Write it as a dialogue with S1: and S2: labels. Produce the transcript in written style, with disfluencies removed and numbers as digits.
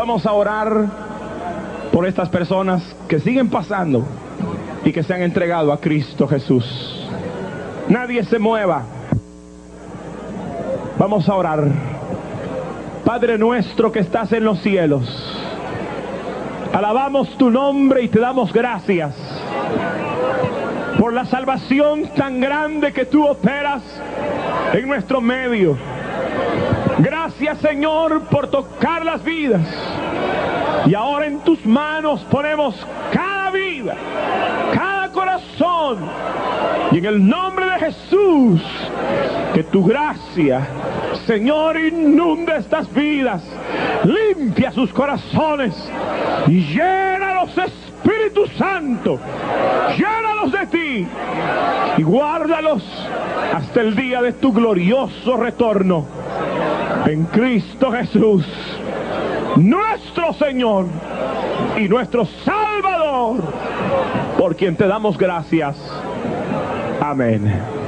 S1: Vamos a orar por estas personas que siguen pasando y que se han entregado a Cristo Jesús. Nadie se mueva. Vamos a orar. Padre nuestro que estás en los cielos, alabamos tu nombre y te damos gracias por la salvación tan grande que tú operas en nuestro medio. Gracias, Señor, por tocar las vidas. Y ahora en tus manos ponemos cada vida, cada corazón. Y en el nombre de Jesús, que tu gracia, Señor, inunde estas vidas, limpia sus corazones y llénalos, Espíritu Santo, llénalos de ti y guárdalos hasta el día de tu glorioso retorno. En Cristo Jesús, nuestro Señor y nuestro Salvador, por quien te damos gracias. Amén.